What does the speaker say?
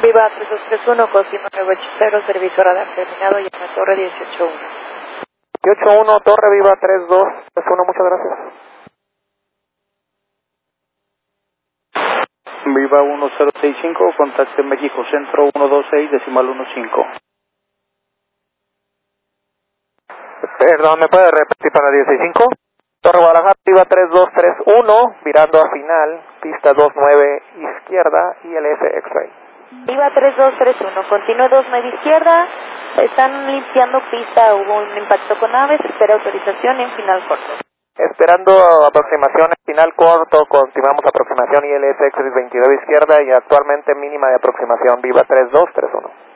Viva 3231, Cosimo 980, servicio radar terminado, llama a Torre 181. 181, Torre Viva 3231, muchas gracias. Viva 1065, contacte México Centro 126, decimal 15. Perdón, ¿me puede repetir para 165? Torre Guadalajara, Viva 3231, virando a final, pista 29 izquierda, ILS X-Ray. Viva 3231, continúe 29 izquierda, están limpiando pista, hubo un impacto con aves, espera autorización en final corto. Esperando aproximación en final corto, continuamos aproximación ILS X-Ray 29 izquierda y actualmente mínima de aproximación, Viva 3231.